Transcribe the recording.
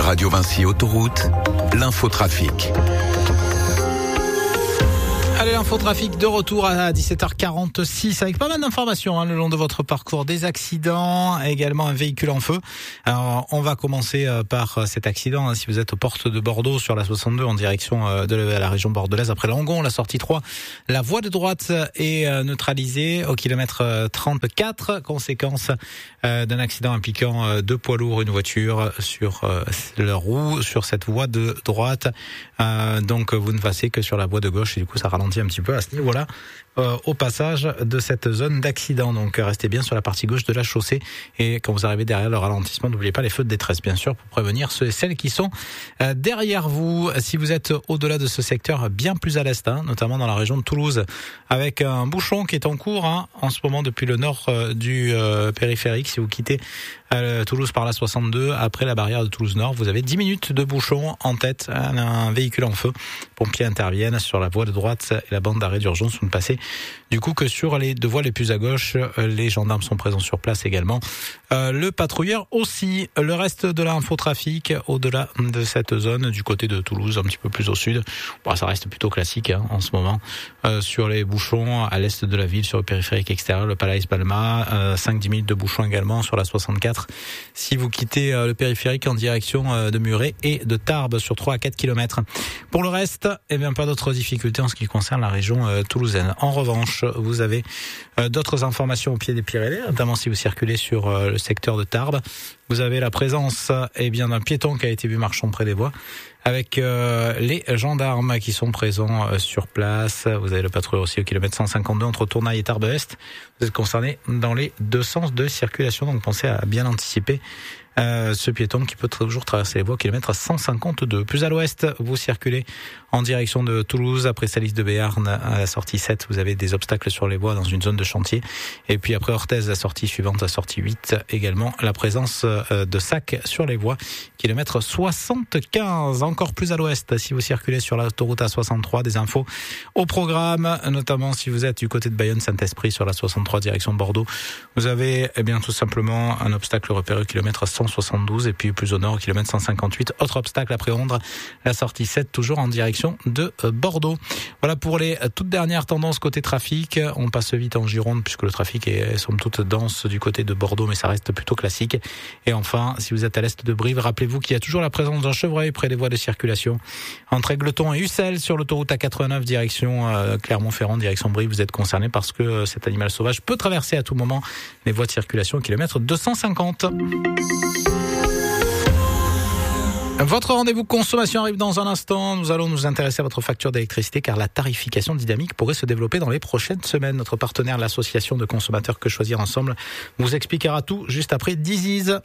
Radio Vinci Autoroute, l'infotrafic. Allez, l'infotrafic de retour à 17h46 avec pas mal d'informations le long de votre parcours. Des accidents, également un véhicule en feu. Alors, on va commencer par cet accident. Si vous êtes aux portes de Bordeaux sur la 62 en direction de la région bordelaise, après Langon, la sortie 3, la voie de droite est neutralisée au kilomètre 34. Conséquence d'un accident impliquant deux poids lourds, une voiture sur leur roue sur cette voie de droite. Donc vous ne passez que sur la voie de gauche et du coup ça ralentit un petit peu à ce niveau-là au passage de cette zone d'accident. Donc restez bien sur la partie gauche de la chaussée et quand vous arrivez derrière le ralentissement, n'oubliez pas les feux de détresse bien sûr pour prévenir ceux et celles qui sont derrière vous. Si vous êtes au-delà de ce secteur bien plus à l'est, notamment dans la région de Toulouse, avec un bouchon qui est en cours en ce moment depuis le nord du périphérique. Si vous quittez Toulouse par la 62, après la barrière de Toulouse Nord, vous avez 10 minutes de bouchon en tête, un véhicule en feu. Pompiers interviennent sur la voie de droite et la bande d'arrêt d'urgence. Vous ne passez du coup que sur les deux voies les plus à gauche. Les gendarmes sont présents sur place également. Le patrouilleur aussi. Le reste de l'infotrafic au-delà de cette zone, du côté de Toulouse, un petit peu plus au sud. Bon, ça reste plutôt classique en ce moment. Sur les bouchons à l'est de la ville, sur le périphérique extérieur, le Palais Balma, 5-10 minutes de bouchons également sur la 64. Si vous quittez le périphérique en direction de Muret et de Tarbes sur 3 à 4 km. Pour le reste, pas d'autres difficultés en ce qui concerne la région toulousaine. En revanche, vous avez d'autres informations au pied des Pyrénées, notamment si vous circulez sur le secteur de Tarbes. Vous avez la présence d'un piéton qui a été vu marchant près des voies, avec les gendarmes qui sont présents sur place. Vous avez le patrouilleur aussi au kilomètre 152 entre Tournaille et Tarbes-Est. Vous êtes concerné dans les deux sens de circulation, donc pensez à bien anticiper ce piéton qui peut toujours traverser les voies au kilomètre 152. Plus à l'ouest, vous circulez en direction de Toulouse, après Salis de Béarn à la sortie 7, vous avez des obstacles sur les voies dans une zone de chantier. Et puis après Orthez, la sortie suivante, la sortie 8, également la présence de sacs sur les voies, kilomètre 75. Encore plus à l'ouest, si vous circulez sur l'autoroute A63, des infos au programme, notamment si vous êtes du côté de Bayonne-Saint-Esprit sur la 63 direction Bordeaux. Vous avez tout simplement un obstacle repéré au kilomètre 172 et puis plus au nord au kilomètre 158. Autre obstacle après Ondres, la sortie 7 toujours en direction de Bordeaux. Voilà pour les toutes dernières tendances côté trafic. On passe vite en Gironde puisque le trafic est somme toute dense du côté de Bordeaux, mais ça reste plutôt classique. Et enfin, si vous êtes à l'est de Brive, rappelez-vous qu'il y a toujours la présence d'un chevreuil près des voies de circulation entre Égletons et Ussel sur l'autoroute A89 direction Clermont-Ferrand, direction Brive. Vous êtes concerné parce que cet animal sauvage peut traverser à tout moment les voies de circulation au kilomètre 250. Votre rendez-vous consommation arrive dans un instant. Nous allons nous intéresser à votre facture d'électricité car la tarification dynamique pourrait se développer dans les prochaines semaines. Notre partenaire, l'association de consommateurs Que Choisir Ensemble, vous expliquera tout juste après Disease.